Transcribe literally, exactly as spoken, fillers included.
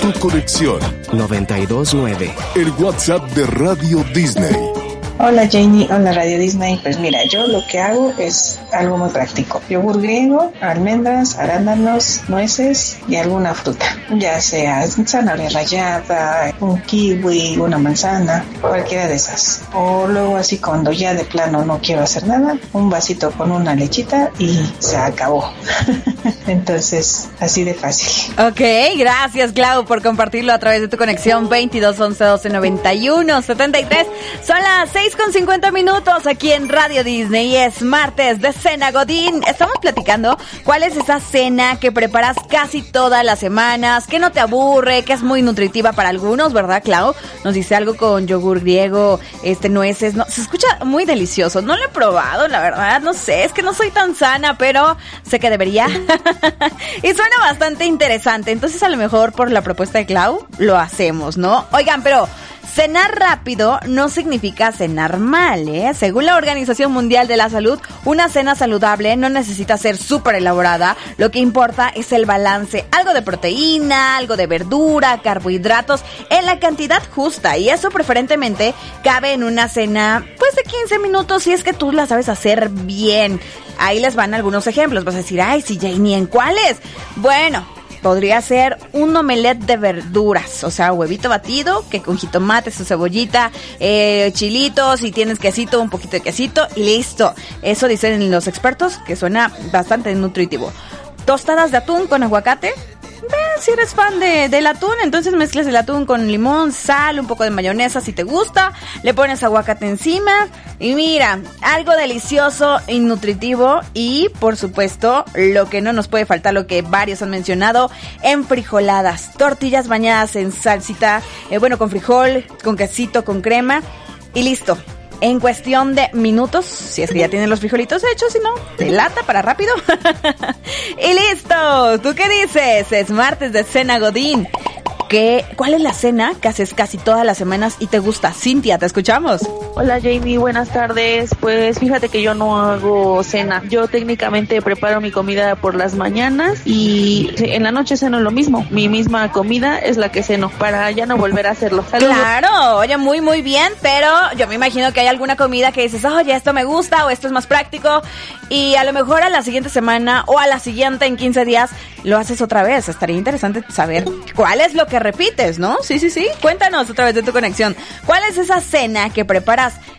Tu conexión noventa y dos nueve. El WhatsApp de Radio Disney. Hola Janie, hola Radio Disney. Pues mira, yo lo que hago es algo muy práctico. Yogur griego, almendras, arándanos, nueces y alguna fruta. Ya sea zanahoria rallada, un kiwi, una manzana, cualquiera de esas. O luego así cuando ya de plano no quiero hacer nada, un vasito con una lechita y se acabó. Entonces, así de fácil. Ok, gracias Clau por compartirlo a través de tu conexión veintidós once doce noventa y uno setenta y tres. Son las seis con cincuenta minutos aquí en Radio Disney y es martes de Cena Godín. Estamos platicando cuál es esa cena que preparas casi todas las semanas, que no te aburre, que es muy nutritiva para algunos, ¿verdad, Clau? Nos dice algo con yogur griego, este nueces, no, se escucha muy delicioso. No lo he probado, la verdad, no sé, es que no soy tan sana, pero sé que debería. Y suena bastante interesante, entonces a lo mejor por la propuesta de Clau lo hacemos, ¿no? Oigan, pero cenar rápido no significa cenar mal, ¿eh? Según la Organización Mundial de la Salud, una cena saludable no necesita ser súper elaborada. Lo que importa es el balance. Algo de proteína, algo de verdura, carbohidratos, en la cantidad justa. Y eso preferentemente cabe en una cena, pues de quince minutos, si es que tú la sabes hacer bien. Ahí les van algunos ejemplos. Vas a decir, ay, sí, Janie, ¿en cuáles? Bueno, podría ser un omelette de verduras, o sea, huevito batido, que con jitomate, su cebollita, eh, chilitos, si tienes quesito, un poquito de quesito y listo. Eso dicen los expertos que suena bastante nutritivo. Tostadas de atún con aguacate. Ven, si eres fan de, del atún, entonces mezclas el atún con limón, sal, un poco de mayonesa si te gusta, le pones aguacate encima y mira, algo delicioso y nutritivo y por supuesto lo que no nos puede faltar, lo que varios han mencionado, enfrijoladas, tortillas bañadas en salsita, eh, bueno, con frijol, con quesito, con crema y listo. En cuestión de minutos, si es que ya tienen los frijolitos hechos, si no, de lata para rápido. Y listo. ¿Tú qué dices? Es martes de Cena Godín. ¿Qué, ¿Cuál es la cena que haces casi todas las semanas y te gusta? Cintia, te escuchamos. Hola Jamie, buenas tardes. Pues fíjate que yo no hago cena. Yo técnicamente preparo mi comida por las mañanas y en la noche ceno lo mismo. Mi misma comida es la que ceno para ya no volver a hacerlo. Saludos. Claro, oye, muy muy bien, pero yo me imagino que hay alguna comida que dices, oye, esto me gusta o esto es más práctico y a lo mejor a la siguiente semana o a la siguiente en quince días lo haces otra vez. Estaría interesante saber cuál es lo que repites, ¿no? Sí, sí, sí. Cuéntanos otra vez de tu conexión. ¿Cuál es esa cena que preparas